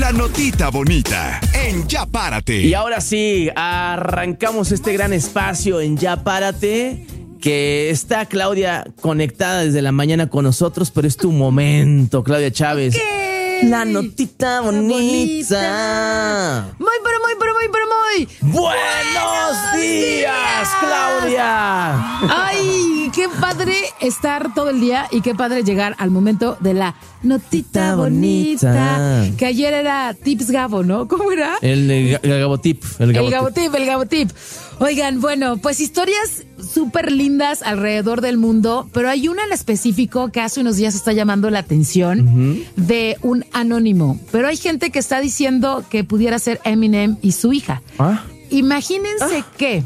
La notita bonita en Ya Párate. Y ahora sí, arrancamos este gran espacio en Ya Párate, que está Claudia conectada desde la mañana con nosotros, pero es tu momento, Claudia Chávez. La notita bonita. Muy. ¡Buenos días, Claudia! Ay, qué padre estar todo el día y qué padre llegar al momento de la notita bonita. Que ayer era Tips Gabo, ¿no? ¿Cómo era? El Gabotip. El Gabotip. Oigan, bueno, pues historias súper lindas alrededor del mundo, pero hay una en específico que hace unos días está llamando la atención de un anónimo. Pero hay gente que está diciendo que pudiera ser Eminem y su hija. Imagínense que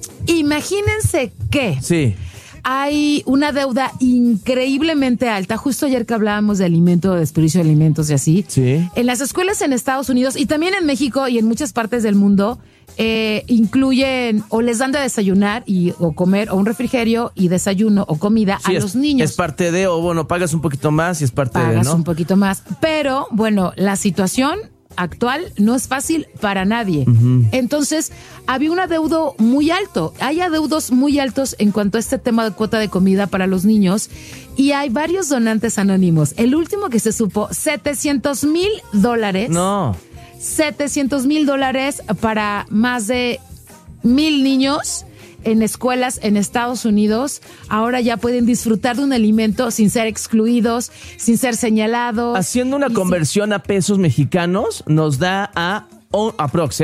Sí. hay una deuda increíblemente alta. Justo ayer que hablábamos de alimento, de desperdicio de alimentos y así. Sí. En las escuelas en Estados Unidos y también en México y en muchas partes del mundo, incluyen o les dan de desayunar o comer o un refrigerio y desayuno o comida a los niños. Es parte de, o bueno, pagas un poquito más y es parte de, ¿no? Pagas un poquito más. Pero, bueno, la situación actual no es fácil para nadie. Entonces, había un adeudo muy alto. Hay adeudos muy altos en cuanto a este tema de cuota de comida para los niños y hay varios donantes anónimos. El último que se supo, $700,000. No. $700,000 para más de 1,000 niños en escuelas en Estados Unidos. Ahora ya pueden disfrutar de un alimento sin ser excluidos, sin ser señalados. Haciendo una conversión a pesos mexicanos, nos da a aprox,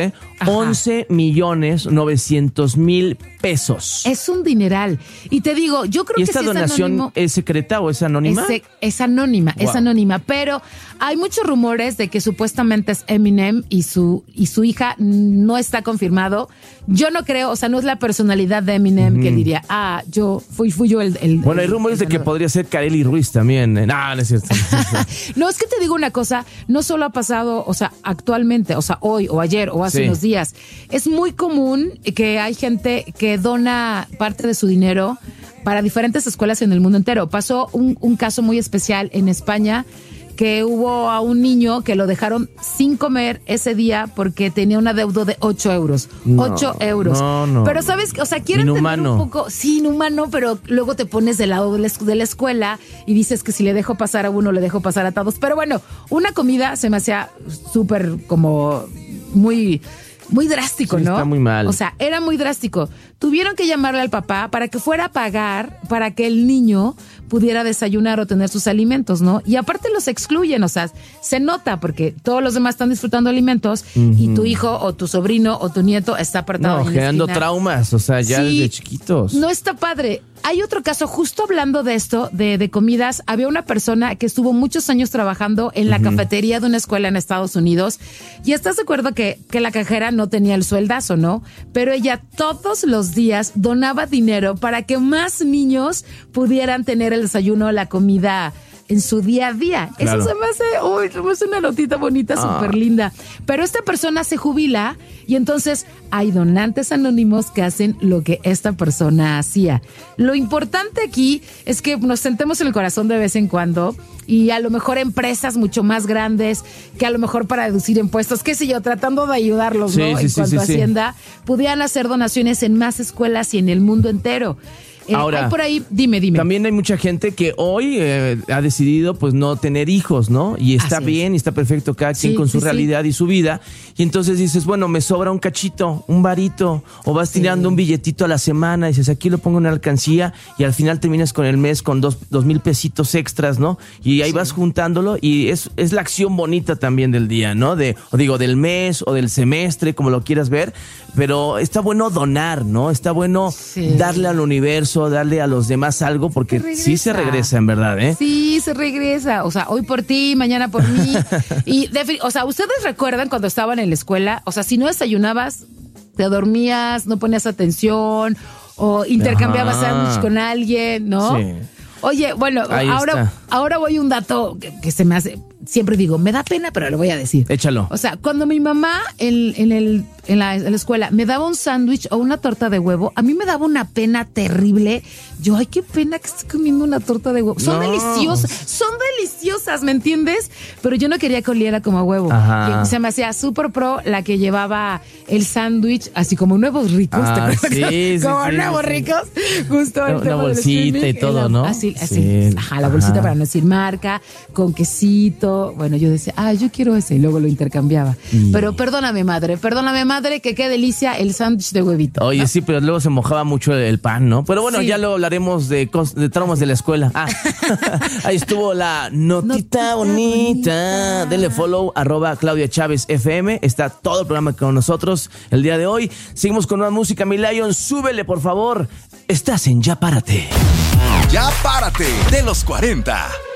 11,900,000 pesos. Es un dineral. Y te digo, yo creo ¿Y que esta sí donación es secreta o es anónima? Es anónima, Wow. es anónima. Pero hay muchos rumores de que supuestamente es Eminem y su hija. No está confirmado. Yo no creo, o sea, no es la personalidad de Eminem que diría, fui yo el Bueno, hay rumores de que podría ser Kareli Ruiz también. No es cierto. No, es que te digo una cosa, no solo ha pasado, o sea, actualmente, o sea, hoy o ayer o hace unos días. Es muy común que hay gente que dona parte de su dinero para diferentes escuelas en el mundo entero. Pasó un caso muy especial en España, que hubo a un niño que lo dejaron sin comer ese día porque tenía un adeudo de 8 euros. 8 euros. No. Pero sabes, o sea, quieren tener un poco, sí, inhumano, pero luego te pones del lado de la escuela y dices que si le dejo pasar a uno, le dejo pasar a todos. Pero bueno, una comida se me hacía súper como muy drástico, Sí, ¿no? está muy mal. O sea, era muy drástico. Tuvieron que llamarle al papá para que fuera a pagar para que el niño pudiera desayunar o tener sus alimentos, ¿no? Y aparte los excluyen, o sea, se nota porque todos los demás están disfrutando alimentos y tu hijo o tu sobrino o tu nieto está apartado. No, generando traumas, o sea, ya Sí, desde chiquitos. No está padre. Hay otro caso, justo hablando de esto, de comidas, había una persona que estuvo muchos años trabajando en la cafetería de una escuela en Estados Unidos y estás de acuerdo que la cajera no tenía el sueldazo, ¿no? Pero ella todos los días donaba dinero para que más niños pudieran tener el desayuno, la comida en su día a día. Claro. Eso se me hace una notita bonita, súper linda. Pero esta persona se jubila y entonces hay donantes anónimos que hacen lo que esta persona hacía. Lo importante aquí es que nos sentemos en el corazón de vez en cuando y a lo mejor empresas mucho más grandes que a lo mejor para deducir impuestos, qué sé yo, tratando de ayudarlos, ¿no? En cuanto a Hacienda, pudieran hacer donaciones en más escuelas y en el mundo entero. Ahora, hay por ahí, dime. También hay mucha gente que hoy ha decidido pues no tener hijos, ¿no? Y está bien, y está perfecto cada quien con su realidad y su vida. Y entonces dices, bueno, me sobra un cachito, un varito, o vas tirando un billetito a la semana, y dices, aquí lo pongo en la alcancía, y al final terminas con el mes con 2,000 pesitos extras, ¿no? Y ahí vas juntándolo, y es la acción bonita también del día, ¿no? Del mes o del semestre, como lo quieras ver, pero está bueno donar, ¿no? Está bueno darle al universo, darle a los demás algo, porque sí se regresa, en verdad, ¿eh? Sí, se regresa. O sea, hoy por ti, mañana por mí. Y, o sea, ¿ustedes recuerdan cuando estaban en la escuela? O sea, si no desayunabas, te dormías, no ponías atención, o intercambiabas sándwich con alguien, ¿no? Sí. Oye, bueno, ahora voy a un dato que se me hace siempre digo, me da pena, pero lo voy a decir. Échalo. O sea, cuando mi mamá en la escuela me daba un sándwich o una torta de huevo, a mí me daba una pena terrible. Yo, ay, qué pena que estés comiendo una torta de huevo. Son deliciosas, ¿me entiendes? Pero yo no quería que oliera como a huevo. Y se me hacía súper pro la que llevaba el sándwich, así como nuevos ricos. Nuevos ricos. Justo una bolsita y todo, ¿no? Así. Ajá, la bolsita para no decir marca, con quesito. Bueno, yo decía, yo quiero ese. Y luego lo intercambiaba. Pero perdóname, madre, que qué delicia el sándwich de huevito. Oye, ¿no? Sí, pero luego se mojaba mucho el pan, ¿no? Pero bueno, ya luego hablaremos de traumas de la escuela. Ahí estuvo la notita bonita. Denle follow, @Claudia Chávez FM. Está todo el programa con nosotros el día de hoy. Seguimos con nueva música. Mi Lion, súbele, por favor. Estás en Ya Párate. Ya Párate, de los 40.